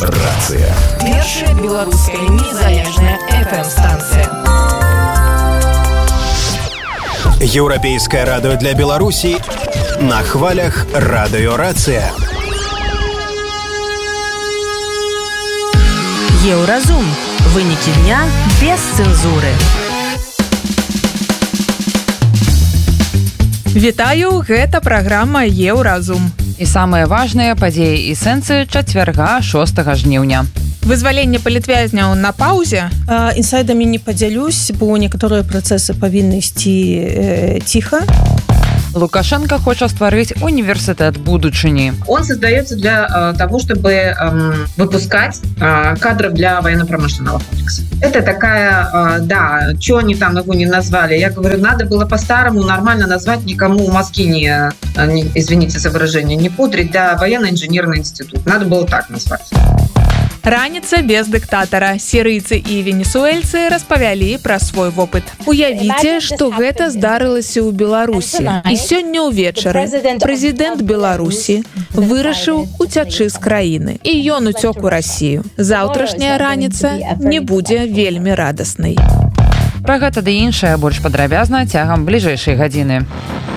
Рацыя. Першая беларуская незалежная FM-станцыя. Еўрапейскае радыё для Беларусі на хвалях Радыё Рацыя. Еўразум. Вынікі дня без цэнзуры. Вітаю, гэта праграма Еўразум. І самыя важныя падзеі і сэнсы чацвярга 6 жніўня. Вызваленне палітвязняў на паўзе. Інсайдамі не падзялюсь, бо некаторыя працэсы павінны ісці ціха. Лукашенко хоча стварыць універсітэт будучыні. Он создается для того, чтобы выпускать кадров для военно-промышленного комплекса. Это такая, да, что они там его не назвали. Я говорю, надо было по-старому нормально назвать, никому мозги не, извините за выражение, не пудрить, да, военно-инженерный институт. Надо было так назвать. Раніца без дыктатара. Сірыйцы і венесуэльцы распавялі пра свой вопыт. Уявіце, што гэта здарылася ў Беларусі. І сёння ўвечары прэзідэнт Беларусі вырашыў уцячы з краіны. І ён уцёк у Расію. Заўтрашняя раніца не будзе вельмі радаснай. Пра гэта ды іншае больш падрабязна цягам бліжэйшай гадзіны.